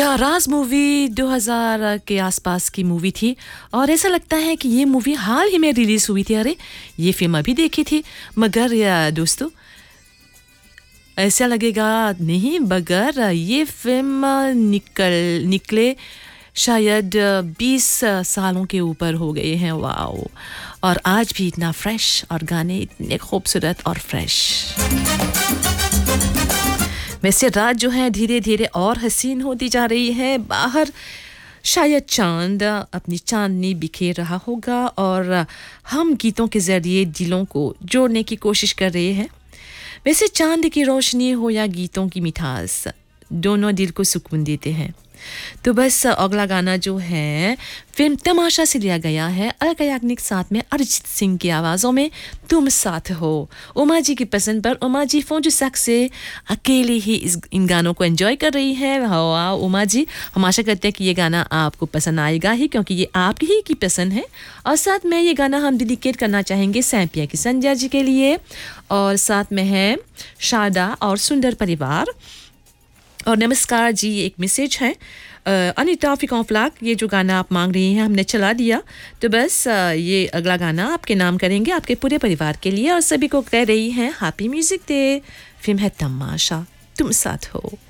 राज movie 2000 के आसपास की मूवी थी और ऐसा लगता है कि ये मूवी हाल ही में रिलीज़ हुई थी। अरे ये फिल्म अभी देखी थी, मगर दोस्तों ऐसा लगेगा नहीं, मगर ये फिल्म निकले शायद 20 सालों के ऊपर हो गए हैं। वाओ! और आज भी इतना फ्रेश और गाने इतने खूबसूरत और फ्रेश। वैसे रात जो है धीरे धीरे और हसीन होती जा रही है। बाहर शायद चांद अपनी चांदनी बिखेर रहा होगा और हम गीतों के ज़रिए दिलों को जोड़ने की कोशिश कर रहे हैं। वैसे चांद की रोशनी हो या गीतों की मिठास, दोनों दिल को सुकून देते हैं। तो बस अगला गाना जो है फिल्म तमाशा से लिया गया है। अलका याग्निक साथ में अरिजीत सिंह की आवाज़ों में तुम साथ हो। उमा जी की पसंद पर उमा जी फ़ोन जो सक से अकेले ही इन गानों को एंजॉय कर रही है। वाह उमा जी, हम आशा करते हैं कि ये गाना आपको पसंद आएगा ही, क्योंकि ये आपकी ही की पसंद है। और साथ में ये गाना हम डेडिकेट करना चाहेंगे सैंपिया की संध्या जी के लिए, और साथ में है शारदा और सुंदर परिवार। और नमस्कार जी, एक मैसेज है अनिता फिकॉफ्लाक, ये जो गाना आप मांग रही हैं हमने चला दिया, तो बस ये अगला गाना आपके नाम करेंगे, आपके पूरे परिवार के लिए, और सभी को कह रही हैं हैप्पी म्यूजिक डे। फिल्म है तमाशा, तुम साथ हो।